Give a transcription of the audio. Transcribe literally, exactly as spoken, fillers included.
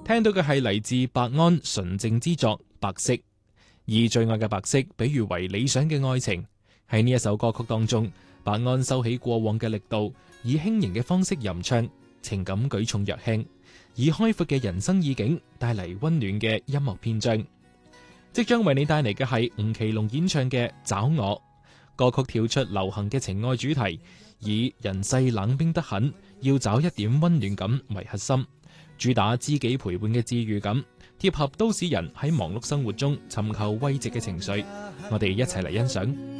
聽到嘅係嚟自白安純正之作《白色》，以最愛嘅白色比喻為理想嘅愛情。喺呢一首歌曲當中，白安收起過往嘅力度，以輕盈嘅方式吟唱，情感舉重若輕，以開闊嘅人生意境帶嚟溫暖嘅音樂篇章。即將為你帶嚟嘅係吳奇隆演唱嘅《找我》。歌曲跳出流行嘅情愛主題，以人世冷冰得很，要找一點溫暖感為核心，主打知己陪伴嘅治癒感，貼合都市人喺忙碌生活中尋求慰藉嘅情緒。我哋一齊嚟欣賞。